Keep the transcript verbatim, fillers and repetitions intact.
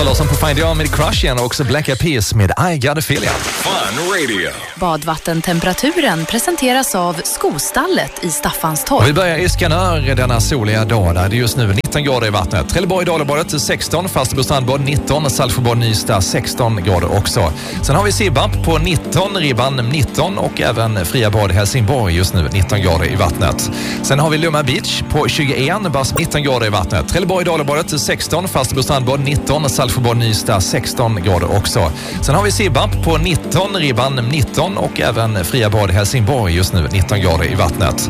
Lotta Larsson på Find Your med Crush igen och också Black Eyed Peas med I Got a Feeling. Fun Radio. Badvattentemperaturen presenteras av Skostallet i Staffanstorp. Vi börjar i Skanör denna soliga dag där det just nu nitton grader i vattnet. Trelleborg Dalabadet sexton, Falsterbo strandbad nitton, Saltsjöbad Nystad sexton grader också. Sen har vi Sibbarp på nitton, Ribban nitton och även Fria bad Helsingborg just nu nitton grader i vattnet. Sen har vi Lumma Beach på tjugoett, Bas nitton grader i vattnet. Trelleborg Dalabadet sexton, Falsterbo strandbad nitton, Saltsjöbad Nystad sexton grader också. Sen har vi Sibbarp på nitton, Ribban nitton och även Fria bad Helsingborg just nu nitton grader i vattnet.